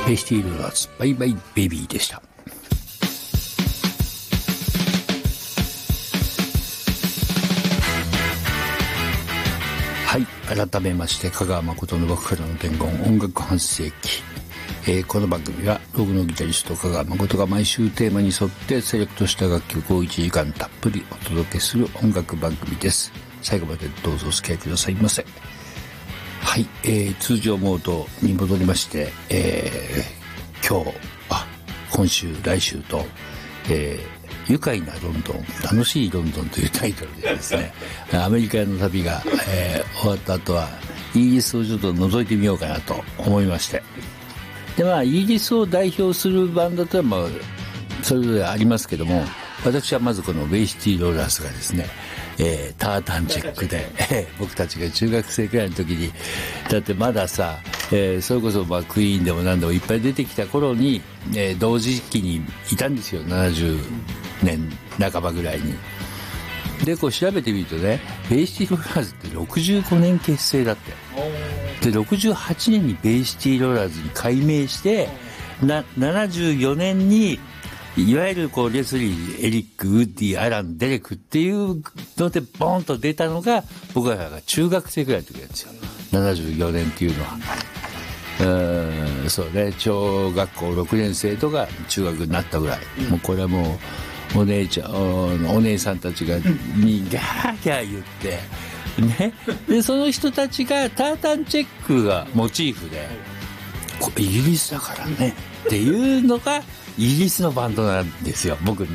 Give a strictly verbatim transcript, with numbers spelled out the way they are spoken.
ベイシティローラーズバイバイベイビーでした。はい、改めまして香川誠の僕からの伝言音楽半世紀、えー、この番組はログのギタリスト香川誠が毎週テーマに沿ってセレクトした楽曲をいちじかんたっぷりお届けする音楽番組です。最後までどうぞお付き合いくださいませ。はい、えー、通常モードに戻りまして、えー、今日あ今週来週と、えー愉快なロンドン、楽しいロンドンというタイトルでですね、アメリカへの旅が、えー、終わった後はイギリスをちょっと覗いてみようかなと思いまして、でまあイギリスを代表するバンドとはまあそれぞれありますけども、私はまずこのベイシティローラーズがですね、えー、タータンチェックで、えー、僕たちが中学生くらいの時に、だってまださ、えー、それこそまあクイーンでも何でもいっぱい出てきた頃に、えー、同時期にいたんですよ、ななじゅうねんなかばぐらいに。でこう調べてみるとね、ベイシティローラーズってろくじゅうごねん結成だって。でろくじゅうはちねんにベイシティローラーズに改名してなななじゅうよねんにいわゆるこうレスリー、エリック、ウッディ、アラン、デレクっていうのでボーンと出たのが僕らが中学生くらいの時なんですよ、ななじゅうよねんっていうのは。うーんそうね、小学校ろくねん生とか中学になったぐらい、うん、もうこれはもうお姉ちゃん お, お姉さんたちがにギャーギャー言ってね、でその人たちがタータンチェックがモチーフで、こイギリスだからねっていうのがイギリスのバンドなんですよ、僕の